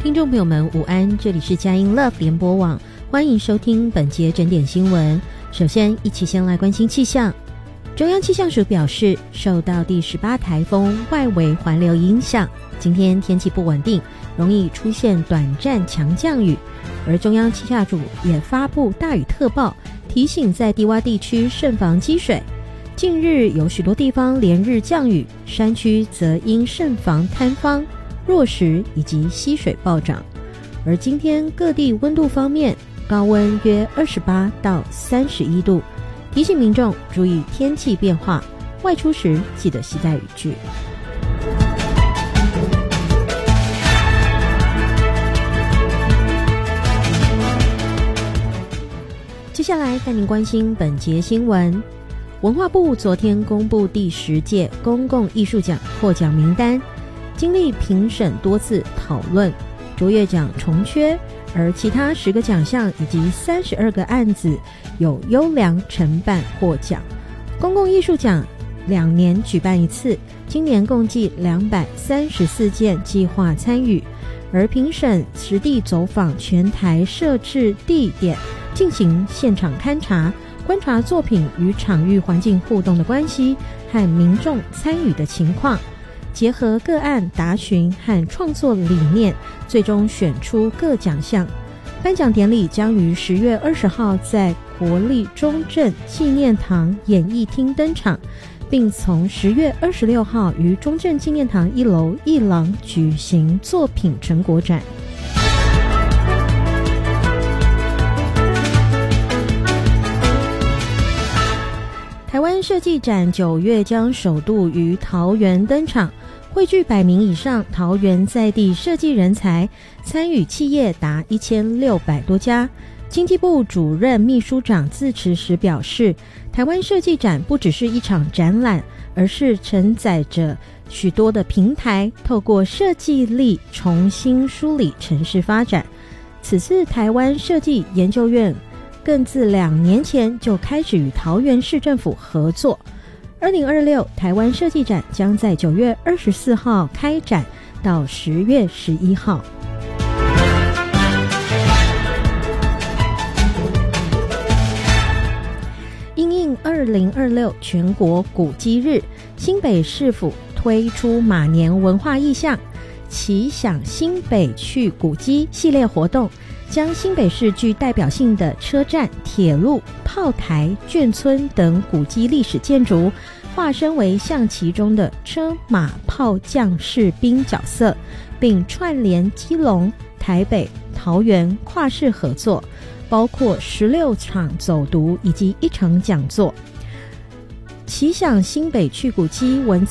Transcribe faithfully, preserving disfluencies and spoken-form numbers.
听众朋友们午安，这里是佳音 Love 联播网，欢迎收听本节整点新闻。首先一起先来关心气象。中央气象署表示，受到第十八台风外围环流影响，今天天气不稳定，容易出现短暂强降雨，而中央气象署也发布大雨特报，提醒在低洼地区慎防积水。近日有许多地方连日降雨，山区则应慎防坍方、弱石以及溪水暴涨。而今天各地温度方面，高温约二十八到三十一度，提醒民众注意天气变化，外出时记得携带雨具。接下来带您关心本节新闻。文化部昨天公布第十届公共艺术奖获奖名单，经历评审多次讨论，卓越奖重缺，而其他十个奖项以及三十二个案子有优良承办获奖。公共艺术奖两年举办一次，今年共计两百三十四件计划参与，而评审实地走访全台设置地点，进行现场勘查，观察作品与场域环境互动的关系和民众参与的情况，结合个案答询和创作理念，最终选出各奖项。颁奖典礼将于十月二十号在国立中正纪念堂演艺厅登场，并从十月二十六号于中正纪念堂一楼一廊举行作品成果展。台湾设计展九月将首度于桃园登场，汇聚百名以上桃园在地设计人才，参与企业达一千六百多家。经济部主任秘书长致辞时表示，台湾设计展不只是一场展览，而是承载着许多的平台，透过设计力重新梳理城市发展。此次台湾设计研究院更自两年前就开始与桃园市政府合作。二零二六台湾设计展将在九月二十四号开展到十月十一号。因应二零二六全国古迹日，新北市府推出马年文化意象奇想新北去古迹系列活动，将新北市具代表性的车站、铁路、炮台、眷村等古迹历史建筑化身为象棋中的车马炮将士兵角色，并串联基隆、台北、桃园跨市合作，包括十六场走读以及一场讲座。奇想新北去古迹文